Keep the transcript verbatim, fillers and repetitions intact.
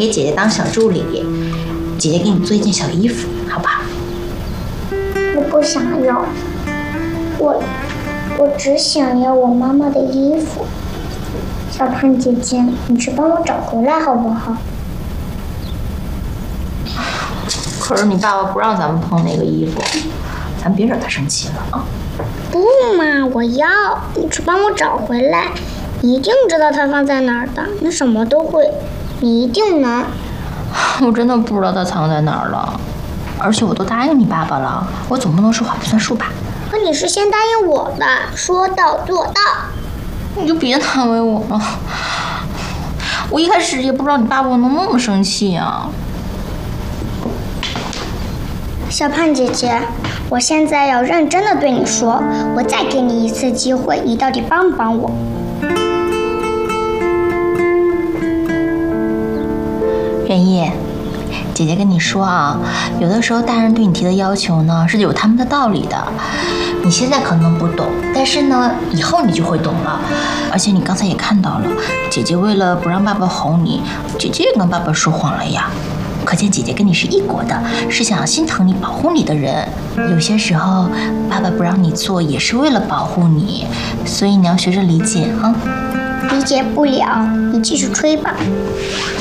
给姐姐当小助理，姐姐给你做一件小衣服，好不好？ 我不想要，我我只想要我妈妈的衣服。小胖姐姐，你去帮我找回来好不好？ 可是你爸爸不让咱们碰那个衣服，咱别惹他生气了啊！ 不嘛，我要你去帮我找回来，你一定知道它放在哪儿的，你什么都会，你一定能。 我真的不知道它藏在哪儿了，而且我都答应你爸爸了，我总不能说话不算数吧？ 可你是先答应我的，说到做到。 你就别难为我了，我一开始也不知道你爸爸能那么生气啊。 小胖姐姐，我现在要认真的对你说，我再给你一次机会，你到底帮不帮我？ 任意，姐姐跟你说啊，有的时候大人对你提的要求呢是有他们的道理的。你现在可能不懂，但是呢，以后你就会懂了。而且你刚才也看到了，姐姐为了不让爸爸哄你，姐姐也跟爸爸说谎了呀。可见姐姐跟你是一国的，是想心疼你、保护你的人。有些时候，爸爸不让你做，也是为了保护你，所以你要学着理解啊。 理解不了，你继续吹吧。